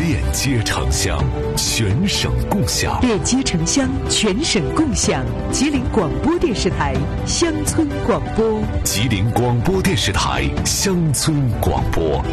链接城乡，全省共享。 链接城乡，全省共享。吉林广播电视台乡村广播。 吉林广播电视台乡村广播。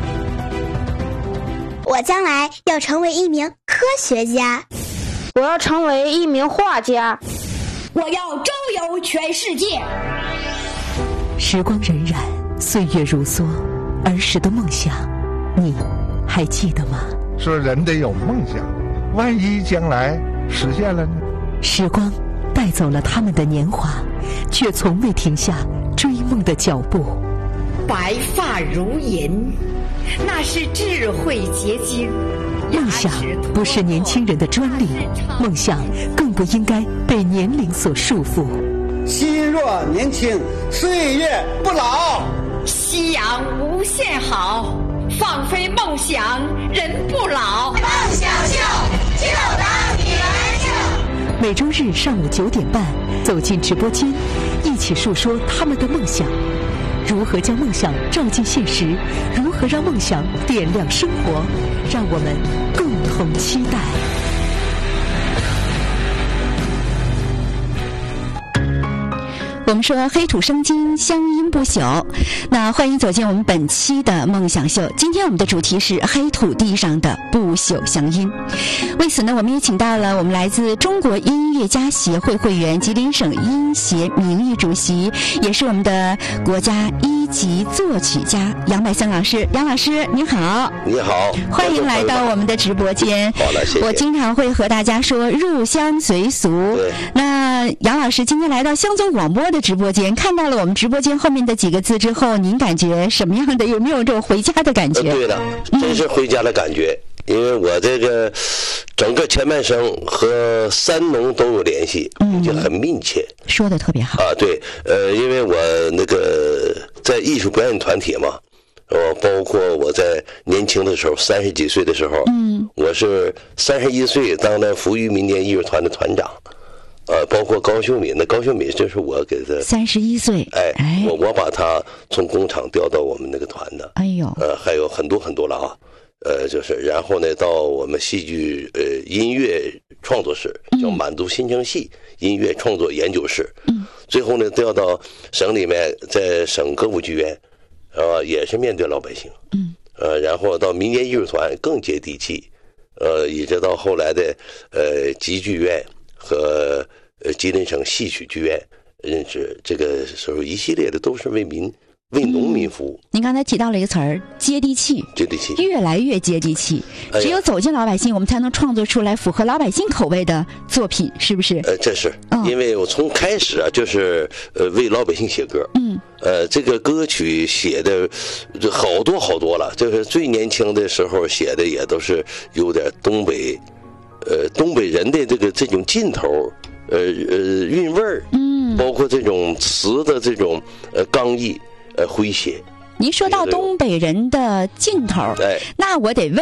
我将来要成为一名科学家， 我要成为一名画家， 我要周游全世界。 时光荏苒，岁月如梭，儿时的梦想，你还记得吗？ 说人得有梦想，万一将来实现了呢？ 时光带走了他们的年华，却从未停下追梦的脚步。 白发如银，那是智慧结晶。 梦想不是年轻人的专利，梦想更不应该被年龄所束缚。 心若年轻，岁月不老。 夕阳无限好，放飞梦想，人不老。 梦想秀，就当你来秀。 每周日上午9点半，走进直播间，一起述说他们的梦想。如何将梦想照进现实？如何让梦想点亮生活？让我们共同期待。 我们说黑土生金，乡音不朽。那欢迎走进我们本期的梦想秀。今天我们的主题是黑土地上的不朽乡音。为此呢，我们也请到了我们来自中国音乐家协会会员、吉林省音协名誉主席，也是我们的国家1级作曲家杨百森老师。杨老师你好。 你好， 欢迎来到我们的直播间。 好了，谢谢。 我经常会和大家说入乡随俗。那杨老师今天来到乡村广播的直播间，看到了我们直播间后面的几个字之后，您感觉什么样的？有没有这种回家的感觉？ 对的，真是回家的感觉。因为我这个整个前半生和三农都有联系，就很密切。 说的特别好啊，对，因为我那个在艺术表演团体嘛，包括我在年轻的时候，30几岁的时候，我是31岁当了扶余民间艺术团的团长。包括高秀敏，那高秀敏这是我给他 31岁， 我把他从工厂调到我们那个团的， 哎呦， 还有很多了啊，就是然后呢，到我们戏剧音乐创作室，叫满族新城戏音乐创作研究室，最后呢调到省里面，在省歌舞剧院，也是面对老百姓，然后到民间艺术团更接地气，一直到后来的集剧院和吉林省戏曲剧院，认识这个时候一系列的都是为农民服务。 您刚才提到了一个词儿，接地气， 接地气， 越来越接地气。只有走进老百姓，我们才能创作出来符合老百姓口味的作品，是不是？ 这是，因为我从开始啊，就是为老百姓写歌。这个歌曲写的好多了，就是最年轻的时候写的也都是有点东北人的这种劲头，韵味儿，包括这种词的这种刚毅，诙谐。 您说到东北人的劲头，那我得问